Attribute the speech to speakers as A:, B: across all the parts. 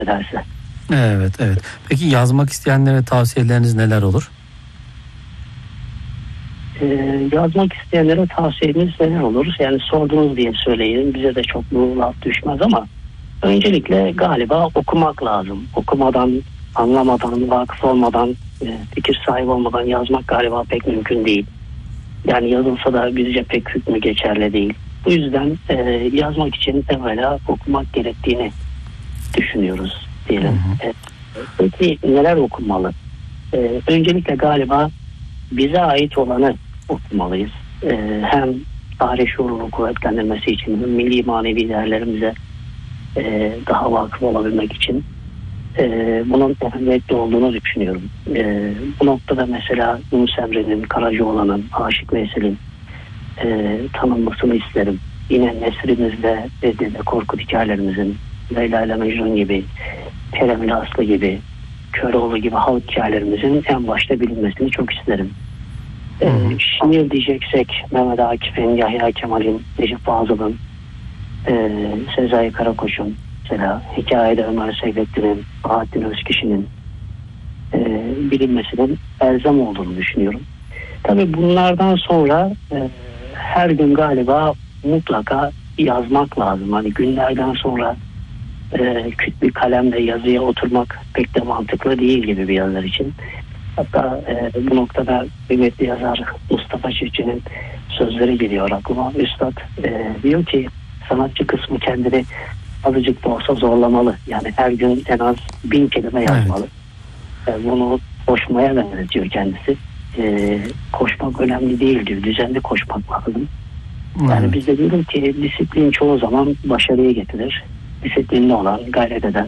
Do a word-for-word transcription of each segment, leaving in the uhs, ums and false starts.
A: ederse.
B: Evet, evet. Peki yazmak isteyenlere tavsiyeleriniz neler olur?
A: Ee, yazmak isteyenlere tavsiyemiz neler olur? Yani sordunuz diye söyleyin. Bize de çok bu laf düşmez ama öncelikle galiba okumak lazım. Okumadan, anlamadan, vakıf olmadan, e, fikir sahibi olmadan yazmak galiba pek mümkün değil. Yani yazılsa da bizce pek hükmü geçerli değil. Bu yüzden e, yazmak için evvela okumak gerektiğini düşünüyoruz diyelim. Hı hı. E, peki neler okunmalı? E, öncelikle galiba bize ait olanı okumalıyız. E, hem tarih şuurunu kuvvetlendirmesi için, milli manevi değerlerimize e, daha vakıf olabilmek için e, bunun önemli olduğunu düşünüyorum. E, bu noktada mesela Yunus Emre'nin, Karacaoğlan'ın, Aşık Veysel'in e, tanınmasını isterim. Yine nesrimizde Dede Korkut hikayelerimizin, Leyla ile Mecnun gibi, Kerem ile Aslı gibi, Köroğlu gibi halk hikayelerimizin en başta bilinmesini çok isterim. Ee, şiir diyeceksek Mehmet Akif'in, Yahya Kemal'in, Necip Fazıl'ın, e, Sezai Karakoç'un, mesela hikayede Ömer Seyfettin'in, Bahattin Özkişi'nin e, bilinmesinin elzem olduğunu düşünüyorum. Tabii bunlardan sonra e, her gün galiba mutlaka yazmak lazım. Hani günlerden sonra e, küt bir kalemle yazıya oturmak pek de mantıklı değil gibi bir yazar için. Hatta e, bu noktada kıymetli yazar Mustafa Çiftçi'nin sözleri geliyor aklıma. Üstad e, diyor ki sanatçı kısmı kendini azıcık da olsa zorlamalı. Yani her gün en az bin kelime yazmalı. Evet. E, bunu koşmaya benzetiyor kendisi. E, koşmak önemli değil diyor. Düzenli koşmak lazım. Yani evet. Biz de diyorum ki disiplin çoğu zaman başarıyı getirir. Disiplinli olan, gayret eden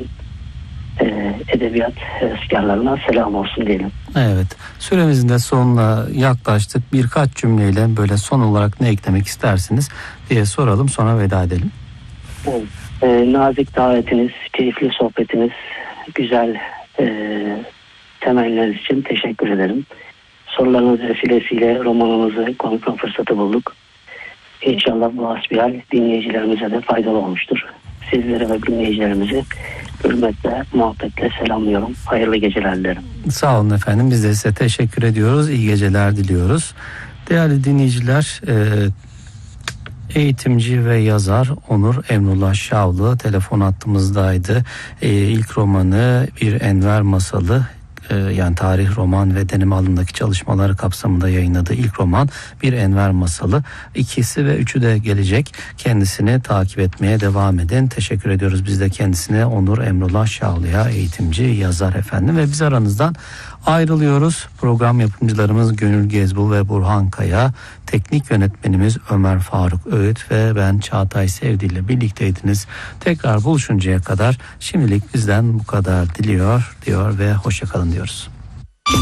A: e, edebiyat heveskarlarına selam olsun diyelim.
B: Evet. Süremizin de sonuna yaklaştık. Birkaç cümleyle böyle son olarak ne eklemek istersiniz diye soralım, sonra veda edelim.
A: Evet. E, nazik davetiniz, keyifli sohbetiniz, güzel e, temelleriniz için teşekkür ederim. Sorularınız vesilesiyle romanımızı konuşma fırsatı bulduk. İnşallah bu hasbihal dinleyicilerimize de faydalı olmuştur. Sizlere ve dinleyicilerimizi hürmetle, muhabbetle selamlıyorum. Hayırlı geceler dilerim.
B: Sağ olun efendim. Biz de size teşekkür ediyoruz. İyi geceler diliyoruz. Değerli dinleyiciler, eğitimci ve yazar Onur Emrullah Şavlı telefon hattımızdaydı. İlk romanı Bir Enver Masalı, yani tarih, roman ve deneme alanındaki çalışmaları kapsamında yayınladığı ilk roman Bir Enver Masalı. İkisi ve üçü de gelecek. Kendisini takip etmeye devam edin. Teşekkür ediyoruz biz de kendisine, Onur Emrullah Şavlı'ya, eğitimci, yazar efendim. Ve biz aranızdan ayrılıyoruz. Program yapımcılarımız Gönül Gezbul ve Burhan Kaya, teknik yönetmenimiz Ömer Faruk Öğüt ve ben Çağatay Sevdi ile birlikteydiniz. Tekrar buluşuncaya kadar şimdilik bizden bu kadar diliyor diyor ve hoşça kalın diyoruz.